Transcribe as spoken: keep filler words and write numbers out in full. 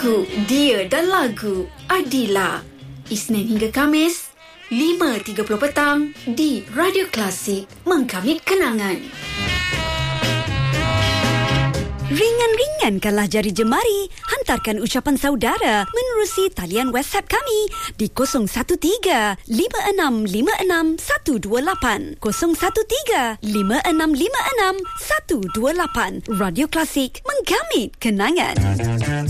Aku, Dia dan Lagu Adila. Isnin hingga Khamis lima tiga puluh petang di Radio Klasik, mengkamit kenangan. Ringan-ringankanlah jari jemari. Hantarkan ucapan saudara menerusi talian WhatsApp kami di kosong satu tiga lima enam lima enam satu dua lapan kosong satu tiga lima enam lima enam satu dua lapan. Radio Klasik, mengkamit kenangan.